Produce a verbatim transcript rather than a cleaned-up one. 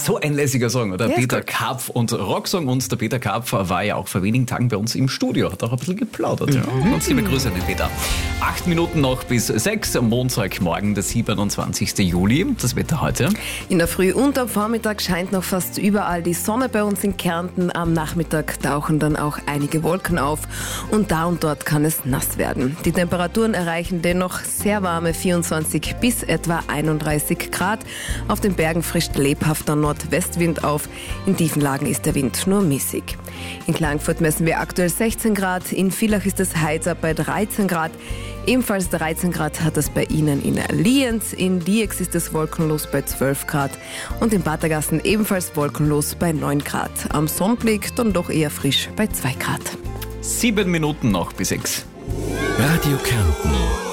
So ein lässiger Song, oder? Ja, Peter gut. Karpf und Rocksong. Und der Peter Karpf war ja auch vor wenigen Tagen bei uns im Studio. Hat auch ein bisschen geplaudert. Ja. Ganz liebe Grüße an den Peter. Acht Minuten noch bis sechs. Am Montagmorgen, der siebenundzwanzigsten Juli. Das Wetter heute. In der Früh und am Vormittag scheint noch fast überall die Sonne bei uns in Kärnten. Am Nachmittag tauchen dann auch einige Wolken auf und da und dort kann es nass werden. Die Temperaturen erreichen dennoch sehr warme vierundzwanzig bis etwa einunddreißig Grad. Auf den Bergen frischt lebhafter Nordwestwind auf. In tiefen Lagen ist der Wind nur mäßig. In Klagenfurt messen wir aktuell sechzehn Grad. In Villach ist es heißer bei dreizehn Grad. Ebenfalls dreizehn Grad hat es bei Ihnen in Lienz. In Liex ist es wolkenlos bei zwölf Grad. Und in Batergassen ebenfalls wolkenlos bei neun Grad. Am Sonnenblick dann doch eher frisch bei zwei Grad. Sieben Minuten noch bis sechs. Radio Kärnten.